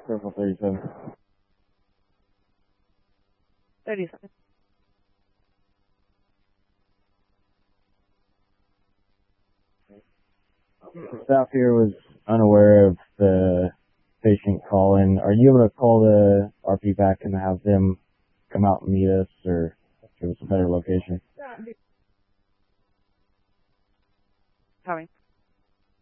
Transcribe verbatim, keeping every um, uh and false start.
Circle thirty-seven. thirty-seven. The staff here was unaware of the patient call-in. Are you able to call the R P back and have them come out and meet us, or give us a better location? Coming.